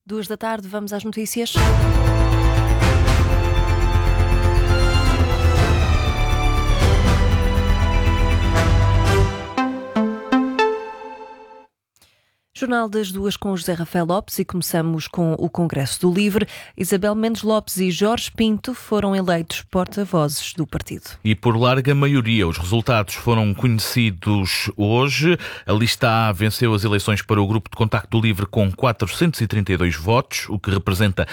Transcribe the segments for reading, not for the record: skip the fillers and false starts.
2 da tarde, vamos às notícias. Jornal das 2 com o José Rafael Lopes e começamos com o Congresso do Livre. Isabel Mendes Lopes e Jorge Pinto foram eleitos porta-vozes do partido. E por larga maioria, os resultados foram conhecidos hoje. A lista A venceu as eleições para o Grupo de Contacto do Livre com 432 votos, o que representa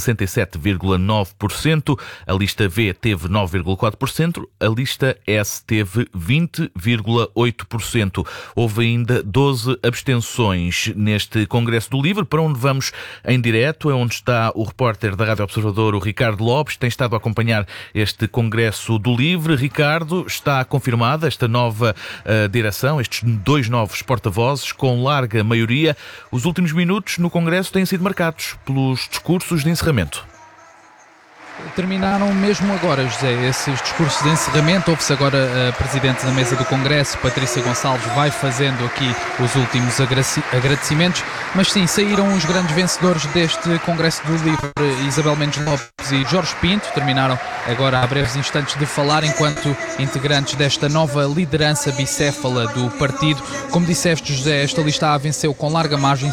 67,9%. A lista V teve 9,4%. A lista S teve 20,8%. Houve ainda 12 abstenções neste Congresso do Livre, para onde vamos em direto, é onde está o repórter da Rádio Observador, o Ricardo Lopes, tem estado a acompanhar este Congresso do Livre. Ricardo, está confirmada esta nova direção, estes 2 novos porta-vozes, com larga maioria. Os últimos minutos no Congresso têm sido marcados pelos discursos de encerramento. Terminaram mesmo agora, José, esses discursos de encerramento. Houve-se agora a Presidente da Mesa do Congresso, Patrícia Gonçalves, vai fazendo aqui os últimos agradecimentos, mas sim, saíram os grandes vencedores deste Congresso do Livre, Isabel Mendes Lopes e Jorge Pinto. Terminaram agora há breves instantes de falar enquanto integrantes desta nova liderança bicéfala do partido. Como disseste, José, esta lista A venceu com larga margem,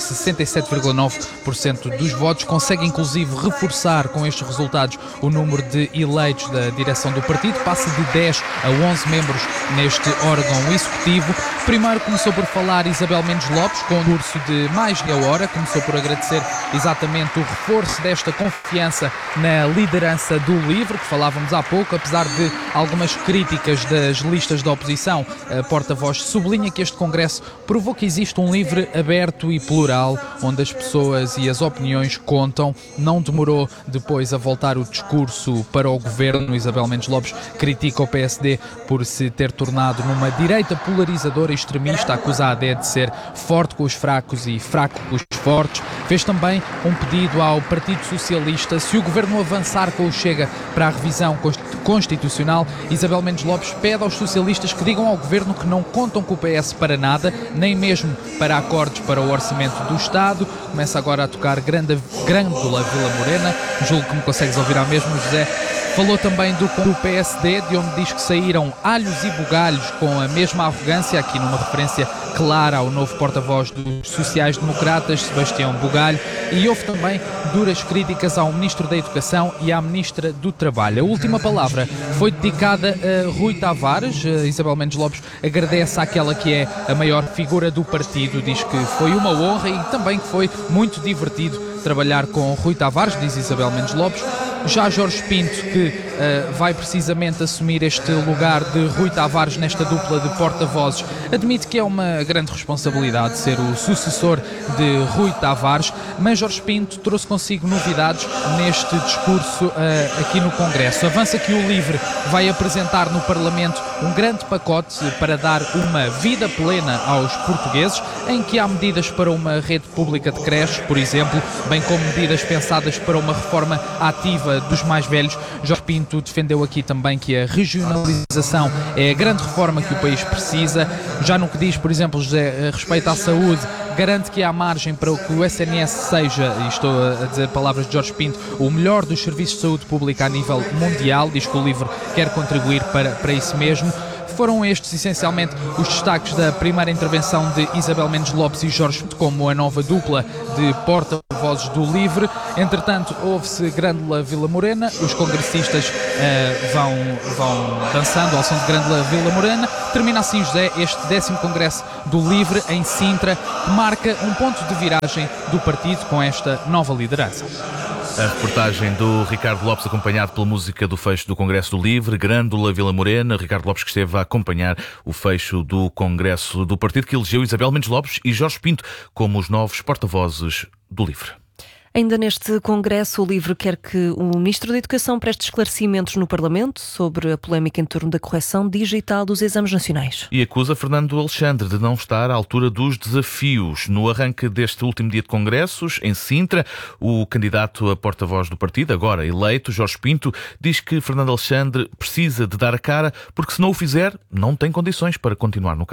67,9% dos votos, consegue inclusive reforçar com estes resultados o número de eleitos da direção do partido, passa de 10 a 11 membros neste órgão executivo. Primeiro começou por falar Isabel Mendes Lopes, com um curso de mais de meia hora, começou por agradecer exatamente o reforço desta confiança na liderança do Livre, que falávamos há pouco, apesar de algumas críticas das listas da oposição. A porta-voz sublinha que este Congresso provou que existe um Livre aberto e plural, onde as pessoas e as opiniões contam. Não demorou depois a voltar o discurso para o governo. Isabel Mendes Lopes critica o PSD por se ter tornado numa direita polarizadora e extremista, acusada de ser forte com os fracos e fraco com os fortes. Fez também um pedido ao Partido Socialista: se o governo avançar com o Chega para a revisão constitucional, Isabel Mendes Lopes pede aos socialistas que digam ao governo que não contam com o PS para nada, nem mesmo para acordos para o orçamento do Estado. Começa agora a tocar Grândola Vila Morena, julgo que me consegues ouvir ao mesmo, José. Falou também do PSD, de onde diz que saíram alhos e bugalhos com a mesma arrogância, aqui numa referência clara ao novo porta-voz dos sociais-democratas, Sebastião Bugalho, e houve também duras críticas ao Ministro da Educação e à Ministra do Trabalho. A última palavra foi dedicada a Rui Tavares. Isabel Mendes Lopes agradece àquela que é a maior figura do partido, diz que foi uma honra e também que foi muito divertido trabalhar com Rui Tavares, diz Isabel Mendes Lopes. Já Jorge Pinto, que vai precisamente assumir este lugar de Rui Tavares nesta dupla de porta-vozes, admite que é uma grande responsabilidade ser o sucessor de Rui Tavares, mas Jorge Pinto trouxe consigo novidades neste discurso aqui no Congresso. Avança que o Livre vai apresentar no Parlamento um grande pacote para dar uma vida plena aos portugueses, em que há medidas para uma rede pública de creches, por exemplo, bem como medidas pensadas para uma reforma ativa dos mais velhos. Jorge Pinto defendeu aqui também que a regionalização é a grande reforma que o país precisa. Já no que diz, por exemplo, José, a respeito à saúde, garante que há margem para que o SNS seja, e estou a dizer palavras de Jorge Pinto, o melhor dos serviços de saúde pública a nível mundial. Diz que o Livre quer contribuir para isso mesmo. Foram estes, essencialmente, os destaques da primeira intervenção de Isabel Mendes Lopes e Jorge Pinto como a nova dupla de porta-vozes do Livre. Entretanto, houve-se Grândola Vila Morena, os congressistas vão dançando ao som de Grândola Vila Morena. Termina assim, José, este 10º Congresso do Livre em Sintra, que marca um ponto de viragem do partido com esta nova liderança. A reportagem do Ricardo Lopes, acompanhado pela música do fecho do Congresso do Livre, Grândola Vila Morena. Ricardo Lopes, que esteve a acompanhar o fecho do Congresso do partido, que elegeu Isabel Mendes Lopes e Jorge Pinto como os novos porta-vozes do Livre. Ainda neste Congresso, o Livre quer que o Ministro da Educação preste esclarecimentos no Parlamento sobre a polémica em torno da correção digital dos exames nacionais. E acusa Fernando Alexandre de não estar à altura dos desafios. No arranque deste último dia de congressos, em Sintra, o candidato a porta-voz do partido, agora eleito, Jorge Pinto, diz que Fernando Alexandre precisa de dar a cara porque, se não o fizer, não tem condições para continuar no cargo.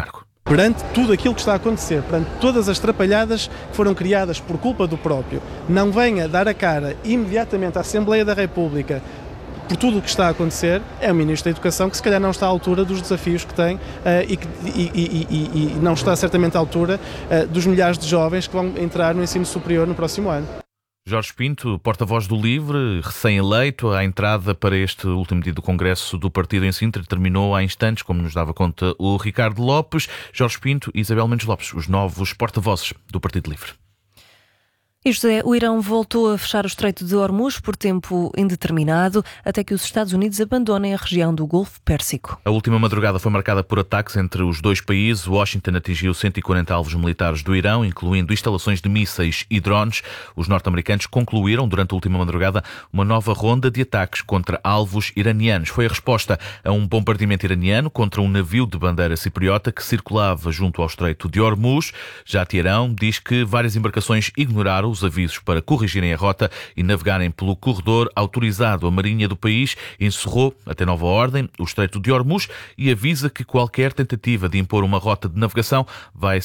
Perante tudo aquilo que está a acontecer, perante todas as trapalhadas que foram criadas por culpa do próprio, não venha dar a cara imediatamente à Assembleia da República por tudo o que está a acontecer, é o Ministro da Educação que se calhar não está à altura dos desafios que tem e não está certamente à altura dos milhares de jovens que vão entrar no ensino superior no próximo ano. Jorge Pinto, porta-voz do LIVRE, recém-eleito, a entrada para este último dia do Congresso do Partido em Sintra terminou há instantes, como nos dava conta o Ricardo Lopes. Jorge Pinto e Isabel Mendes Lopes, os novos porta-vozes do Partido LIVRE. E José, o Irão voltou a fechar o Estreito de Hormuz por tempo indeterminado, até que os Estados Unidos abandonem a região do Golfo Pérsico. A última madrugada foi marcada por ataques entre os dois países. Washington atingiu 140 alvos militares do Irão, incluindo instalações de mísseis e drones. Os norte-americanos concluíram, durante a última madrugada, uma nova ronda de ataques contra alvos iranianos. Foi a resposta a um bombardeamento iraniano contra um navio de bandeira cipriota que circulava junto ao Estreito de Hormuz. Já Teherão diz que várias embarcações ignoraram os avisos para corrigirem a rota e navegarem pelo corredor autorizado. A Marinha do país encerrou, até nova ordem, o Estreito de Hormuz e avisa que qualquer tentativa de impor uma rota de navegação vai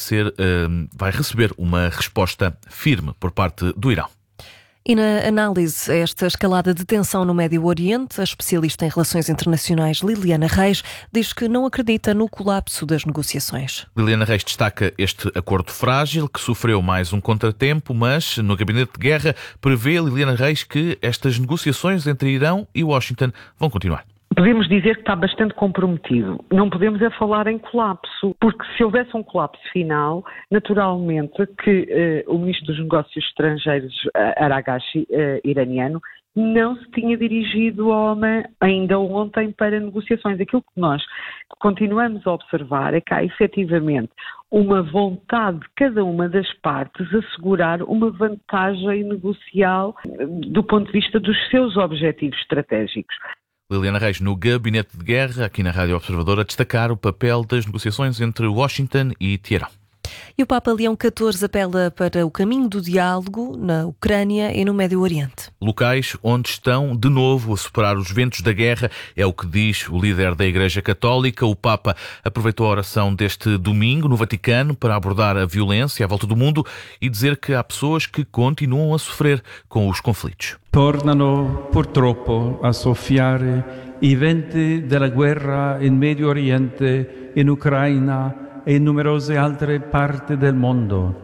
receber uma resposta firme por parte do Irão. E na análise a esta escalada de tensão no Médio Oriente, a especialista em relações internacionais Liliana Reis diz que não acredita no colapso das negociações. Liliana Reis destaca este acordo frágil que sofreu mais um contratempo, mas no gabinete de guerra prevê Liliana Reis que estas negociações entre Irão e Washington vão continuar. Podemos dizer que está bastante comprometido. Não podemos falar em colapso, porque se houvesse um colapso final, naturalmente que o Ministro dos Negócios Estrangeiros, Aragashi, iraniano, não se tinha dirigido ao Oman ainda ontem para negociações. Aquilo que nós continuamos a observar é que há efetivamente uma vontade de cada uma das partes assegurar uma vantagem negocial do ponto de vista dos seus objetivos estratégicos. Liliana Reis, no Gabinete de Guerra, aqui na Rádio Observador, a destacar o papel das negociações entre Washington e Teherão. E o Papa Leão XIV apela para o caminho do diálogo na Ucrânia e no Médio Oriente. Locais onde estão, de novo, a superar os ventos da guerra, é o que diz o líder da Igreja Católica. O Papa aproveitou a oração deste domingo no Vaticano para abordar a violência à volta do mundo e dizer que há pessoas que continuam a sofrer com os conflitos. Tornano purtroppo a soffiare i venti della guerra in Medio Oriente, in Ucraina e em numerose altre parti del mondo.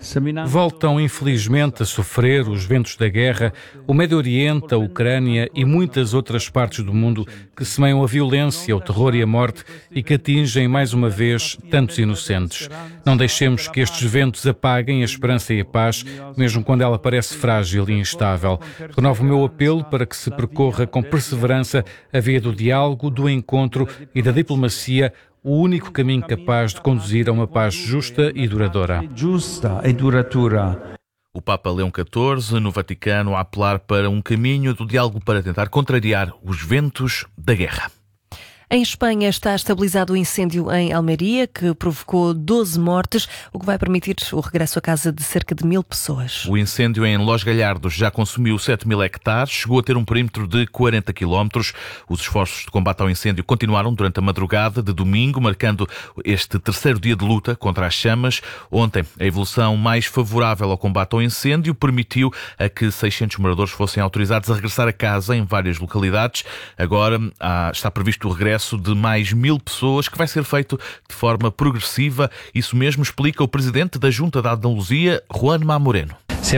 Voltam, infelizmente, a sofrer os ventos da guerra, o Médio Oriente, a Ucrânia e muitas outras partes do mundo que semeiam a violência, o terror e a morte e que atingem, mais uma vez, tantos inocentes. Não deixemos que estes ventos apaguem a esperança e a paz, mesmo quando ela parece frágil e instável. Renovo o meu apelo para que se percorra com perseverança a via do diálogo, do encontro e da diplomacia, o único caminho capaz de conduzir a uma paz justa e duradoura. O Papa Leão XIV, no Vaticano, a apelar para um caminho do diálogo para tentar contrariar os ventos da guerra. Em Espanha está estabilizado o incêndio em Almeria, que provocou 12 mortes, o que vai permitir o regresso a casa de cerca de 1000 pessoas. O incêndio em Los Galhardos já consumiu 7.000 hectares, chegou a ter um perímetro de 40 km. Os esforços de combate ao incêndio continuaram durante a madrugada de domingo, marcando este terceiro dia de luta contra as chamas. Ontem, a evolução mais favorável ao combate ao incêndio permitiu a que 600 moradores fossem autorizados a regressar a casa em várias localidades. Agora está previsto o regresso de mais 1000 pessoas, que vai ser feito de forma progressiva. Isso mesmo explica o presidente da Junta da Andaluzia, Juanma Moreno.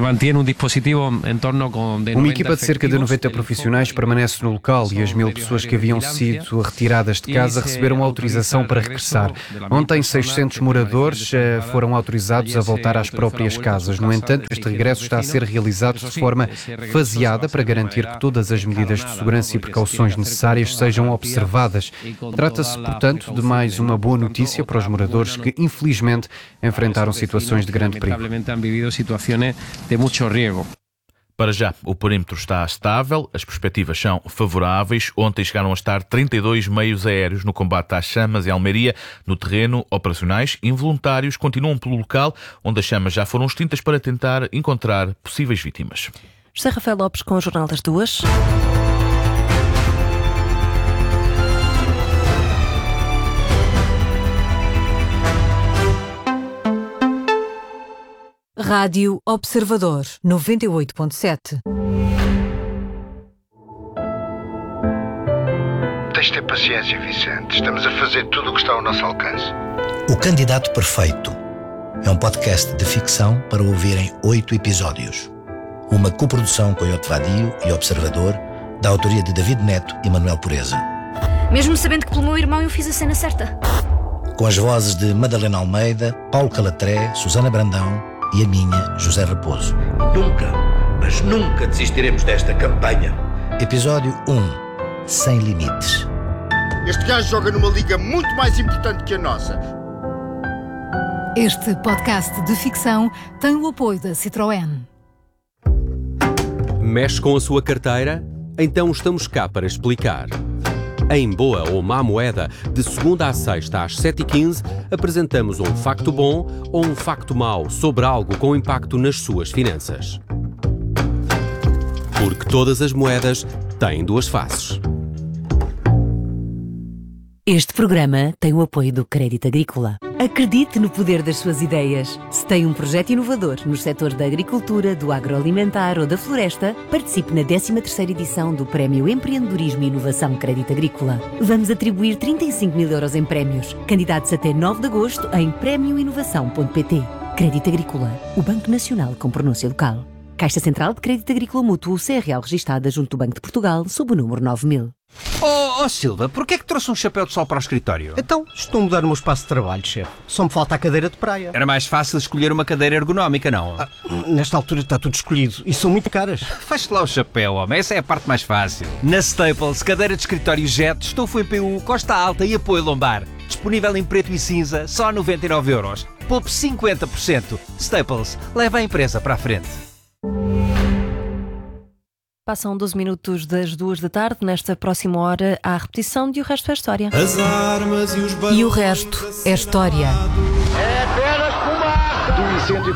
Uma equipa de cerca de 90 profissionais permanece no local e as 1000 pessoas que haviam sido retiradas de casa receberam autorização para regressar. Ontem, 600 moradores foram autorizados a voltar às próprias casas. No entanto, este regresso está a ser realizado de forma faseada para garantir que todas as medidas de segurança e precauções necessárias sejam observadas. Trata-se, portanto, de mais uma boa notícia para os moradores que, infelizmente, enfrentaram situações de grande perigo. Para já, o perímetro está estável, as perspectivas são favoráveis. Ontem chegaram a estar 32 meios aéreos no combate às chamas em Almeria. No terreno, operacionais involuntários continuam pelo local, onde as chamas já foram extintas para tentar encontrar possíveis vítimas. José Rafael Lopes com o Jornal das Duas. Rádio Observador 98.7. Tens de ter paciência, Vicente. Estamos a fazer tudo o que está ao nosso alcance. O Candidato Perfeito é um podcast de ficção para ouvir em 8 episódios. Uma coprodução com Iote Vadio e Observador, da autoria de David Neto e Manuel Pureza. Mesmo sabendo que pelo meu irmão eu fiz a cena certa. Com as vozes de Madalena Almeida, Paulo Calatré, Susana Brandão e a minha, José Raposo. Nunca, mas nunca desistiremos desta campanha. Episódio 1. Sem limites. Este gajo joga numa liga muito mais importante que a nossa. Este podcast de ficção tem o apoio da Citroën. Mexe com a sua carteira? Então estamos cá para explicar. Em Boa ou Má Moeda, de segunda à sexta às 7h15, apresentamos um facto bom ou um facto mau sobre algo com impacto nas suas finanças. Porque todas as moedas têm duas faces. Este programa tem o apoio do Crédito Agrícola. Acredite no poder das suas ideias. Se tem um projeto inovador nos setores da agricultura, do agroalimentar ou da floresta, participe na 13ª edição do Prémio Empreendedorismo e Inovação Crédito Agrícola. Vamos atribuir 35 mil euros em prémios. Candidatos até 9 de agosto em prémioinovação.pt. Crédito Agrícola, o Banco Nacional com pronúncia local. Caixa Central de Crédito Agrícola Mútuo, CRL registada junto do Banco de Portugal, sob o número 9000. Oh Silva, porquê é que trouxe um chapéu de sol para o escritório? Então, estou a mudar o meu espaço de trabalho, chefe. Só me falta a cadeira de praia. Era mais fácil escolher uma cadeira ergonómica, não? Nesta altura está tudo escolhido e são muito caras. Feche lá o chapéu, homem. Essa é a parte mais fácil. Na Staples, cadeira de escritório Jet, estofo em PU, costa alta e apoio lombar. Disponível em preto e cinza, só 99€. Poupe 50%. Staples, leva a empresa para a frente. Passam 12 minutos das 2 da tarde. Nesta próxima hora, há a repetição de O Resto é História. As armas e o resto é história. É apenas fumaça! Do incêndio